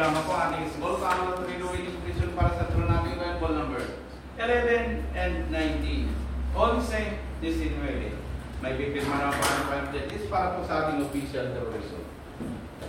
programa po, ating small family to renew education para sa true natin Bible number 11 and 19. 11-19. May pipirma na pa ng 5 is para po sa ating official terrorism.